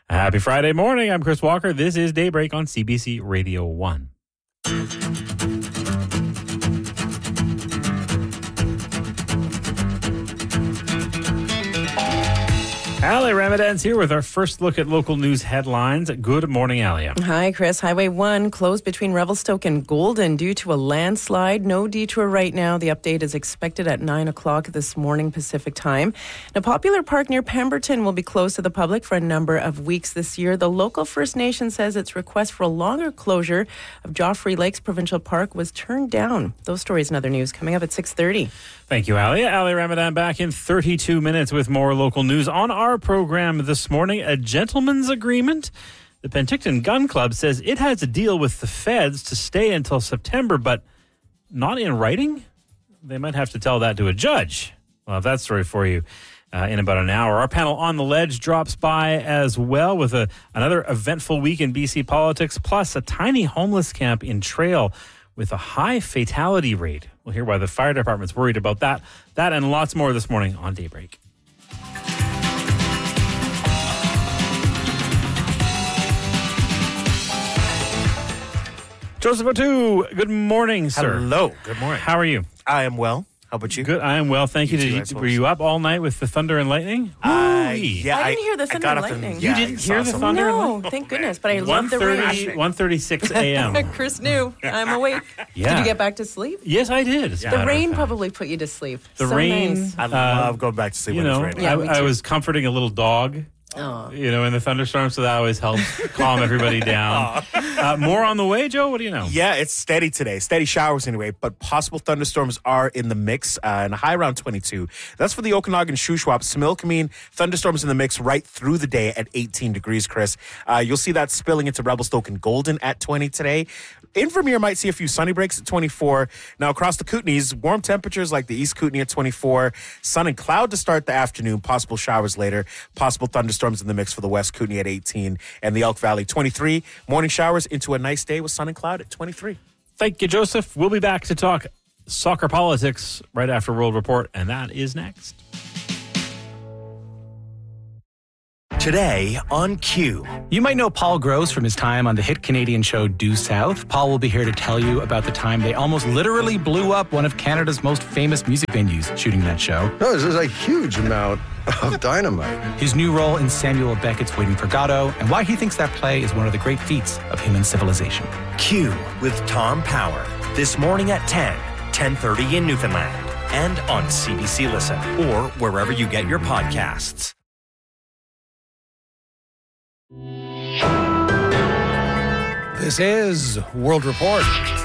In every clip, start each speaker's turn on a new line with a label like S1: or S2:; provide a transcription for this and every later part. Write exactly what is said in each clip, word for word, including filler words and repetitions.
S1: Happy Friday morning. I'm Chris Walker. This is Daybreak on C B C Radio one. Ali Ramadan's here with our first look at local news headlines. Good morning, Alia.
S2: Hi, Chris. Highway one closed between Revelstoke and Golden due to a landslide. No detour right now. The update is expected at nine o'clock this morning Pacific time. A popular park near Pemberton will be closed to the public for a number of weeks this year. The local First Nation says its request for a longer closure of Joffrey Lakes Provincial Park was turned down. Those stories and other news coming up at six thirty.
S1: Thank you, Ali. Ali Ramadan back in thirty-two minutes with more local news. On our program this morning, a gentleman's agreement. The Penticton Gun Club says it has a deal with the feds to stay until September, but not in writing. They might have to tell that to a judge. We'll have that story for you uh, in about an hour. Our panel On the Ledge drops by as well with a, another eventful week in B C politics, plus a tiny homeless camp in Trail with a high fatality rate. We'll hear why the fire department's worried about that. That and lots more this morning on Daybreak. Joseph O'Toole, good morning, sir.
S3: Hello, good morning.
S1: How are you?
S3: I am well. How about you?
S1: Good, I am well, thank you.
S3: You
S1: Did
S3: too,
S1: you
S3: I
S1: were you
S3: suppose.
S1: up all night with the thunder and lightning?
S3: Uh,
S1: Ooh-wee.
S3: yeah,
S2: I didn't hear the
S3: I
S2: thunder
S3: got
S2: and
S3: up and-
S2: lightning.
S1: You
S3: yeah,
S1: didn't
S3: I
S1: hear
S3: saw
S1: the
S3: some-
S1: thunder and
S2: No,
S1: lightning?
S2: thank goodness. But I love the rain.
S1: one thirty-six a.m.
S2: Chris knew. I'm awake.
S1: Yeah.
S2: Did you get back to sleep?
S1: Yes, I did. as a
S2: The
S1: matter of
S2: rain
S1: fact.
S2: probably put you to sleep.
S1: The
S2: So
S1: rain,
S2: nice.
S3: I
S1: uh,
S3: love going back to sleep
S1: you
S3: when
S1: know,
S3: it's raining.
S2: Yeah, me
S1: I, I
S2: too.
S1: was comforting a little dog.
S2: Oh.
S1: You know, in the thunderstorm, so that always helps calm everybody down. Uh, more on the way, Joe? What do you know?
S3: Yeah, it's steady today. Steady showers anyway, but possible thunderstorms are in the mix uh, and a high around twenty-two. That's for the Okanagan, Shuswap, Similkameen. Thunderstorms in the mix right through the day at eighteen degrees, Chris. Uh, you'll see that spilling into Revelstoke and Golden at twenty today. Invermere might see a few sunny breaks at twenty-four. Now, across the Kootenays, warm temperatures like the East Kootenay at twenty-four. Sun and cloud to start the afternoon. Possible showers later. Possible thunderstorms in the mix for the West Kootenay at eighteen. And the Elk Valley, twenty-three. Morning showers into a nice day with sun and cloud at twenty-three.
S1: Thank you, Joseph. We'll be back to talk soccer politics right after World Report, and that is next.
S4: Today on Q.
S5: You might know Paul Gross from his time on the hit Canadian show Due South. Paul will be here to tell you about the time they almost literally blew up one of Canada's most famous music venues shooting that show.
S6: No, this is a huge amount of dynamite.
S5: His new role in Samuel Beckett's Waiting for Godot, and why he thinks that play is one of the great feats of human civilization.
S4: Q with Tom Power. This morning at ten, ten thirty in Newfoundland. And on C B C Listen or wherever you get your podcasts.
S7: This is World Report.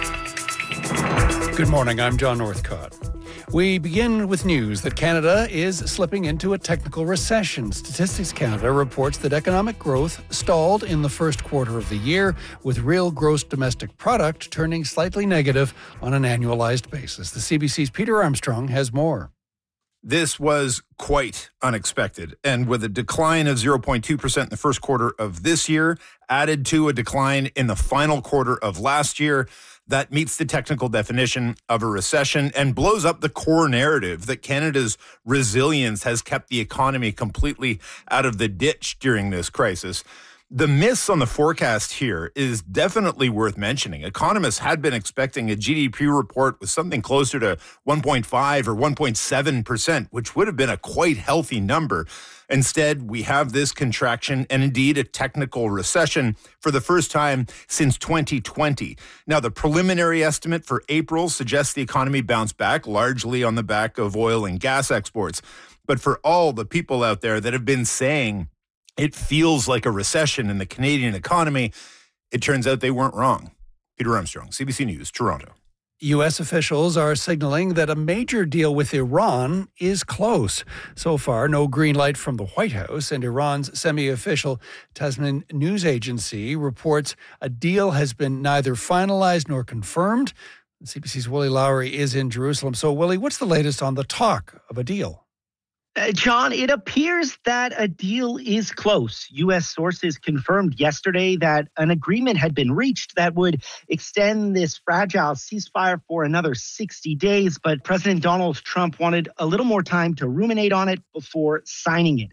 S7: Good morning, I'm John Northcott. We begin with news that Canada is slipping into a technical recession. Statistics Canada reports that economic growth stalled in the first quarter of the year, with real gross domestic product turning slightly negative on an annualized basis. The C B C's Peter Armstrong has more.
S8: This was quite unexpected, and with a decline of zero point two percent in the first quarter of this year, added to a decline in the final quarter of last year, that meets the technical definition of a recession and blows up the core narrative that Canada's resilience has kept the economy completely out of the ditch during this crisis. The miss on the forecast here is definitely worth mentioning. Economists had been expecting a G D P report with something closer to one point five or one point seven percent, which would have been a quite healthy number. Instead, we have this contraction and indeed a technical recession for the first time since twenty twenty. Now, the preliminary estimate for April suggests the economy bounced back largely on the back of oil and gas exports. But for all the people out there that have been saying it feels like a recession in the Canadian economy, it turns out they weren't wrong. Peter Armstrong, C B C News, Toronto.
S7: U S officials are signaling that a major deal with Iran is close. So far, no green light from the White House, and Iran's semi-official Tasnim news agency reports a deal has been neither finalized nor confirmed. C B C's Willie Lowry is in Jerusalem. So, Willie, what's the latest on the talk of a deal?
S9: Uh, John, it appears that a deal is close. U S sources confirmed yesterday that an agreement had been reached that would extend this fragile ceasefire for another sixty days, but President Donald Trump wanted a little more time to ruminate on it before signing it.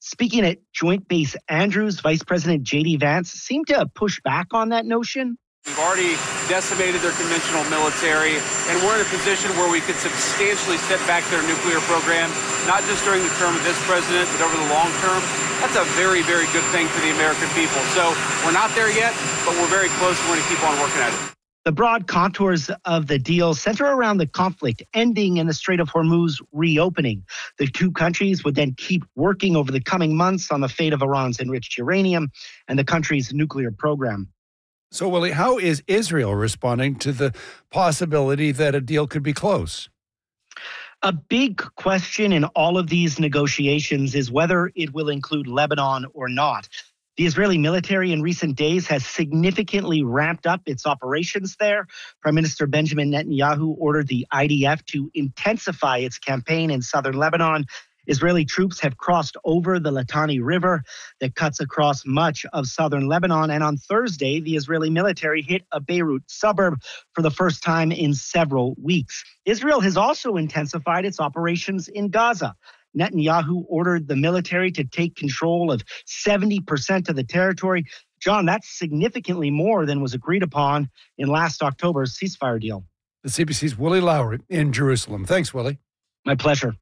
S9: Speaking at Joint Base Andrews, Vice President J D Vance seemed to push back on that notion.
S10: We've already decimated their conventional military, and we're in a position where we could substantially set back their nuclear program, not just during the term of this president, but over the long term. That's a very, very good thing for the American people. So we're not there yet, but we're very close. We're going to keep on working at it.
S9: The broad contours of the deal center around the conflict ending and the Strait of Hormuz reopening. The two countries would then keep working over the coming months on the fate of Iran's enriched uranium and the country's nuclear program.
S7: So, Willie, how is Israel responding to the possibility that a deal could be close?
S9: A big question in all of these negotiations is whether it will include Lebanon or not. The Israeli military in recent days has significantly ramped up its operations there. Prime Minister Benjamin Netanyahu ordered the I D F to intensify its campaign in southern Lebanon. Israeli troops have crossed over the Litani River that cuts across much of southern Lebanon. And on Thursday, the Israeli military hit a Beirut suburb for the first time in several weeks. Israel has also intensified its operations in Gaza. Netanyahu ordered the military to take control of seventy percent of the territory. John, that's significantly more than was agreed upon in last October's ceasefire deal.
S7: The C B C's Willie Lowry in Jerusalem. Thanks, Willie.
S9: My pleasure.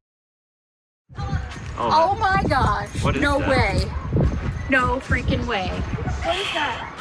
S11: Oh, my gosh.
S1: What is
S11: no
S1: that?
S11: way. No freaking way. What is that?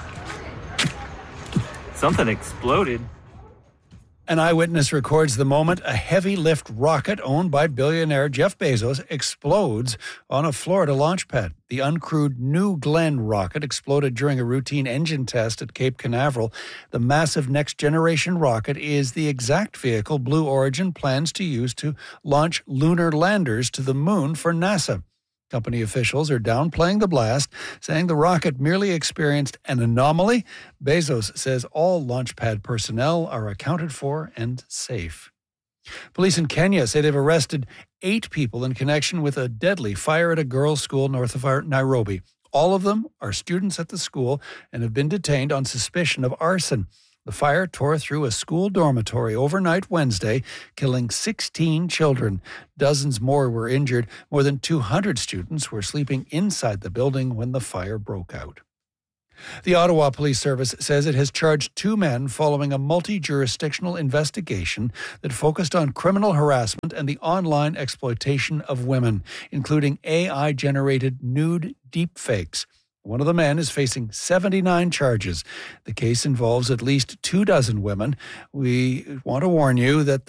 S1: Something exploded.
S7: An eyewitness records the moment a heavy lift rocket owned by billionaire Jeff Bezos explodes on a Florida launch pad. The uncrewed New Glenn rocket exploded during a routine engine test at Cape Canaveral. The massive next-generation rocket is the exact vehicle Blue Origin plans to use to launch lunar landers to the moon for NASA. Company officials are downplaying the blast, saying the rocket merely experienced an anomaly. Bezos says all launch pad personnel are accounted for and safe. Police in Kenya say they've arrested eight people in connection with a deadly fire at a girls' school north of Nairobi. All of them are students at the school and have been detained on suspicion of arson. The fire tore through a school dormitory overnight Wednesday, killing sixteen children. Dozens more were injured. More than two hundred students were sleeping inside the building when the fire broke out. The Ottawa Police Service says it has charged two men following a multi-jurisdictional investigation that focused on criminal harassment and the online exploitation of women, including A I-generated nude deepfakes. One of the men is facing seventy-nine charges. The case involves at least two dozen women. We want to warn you that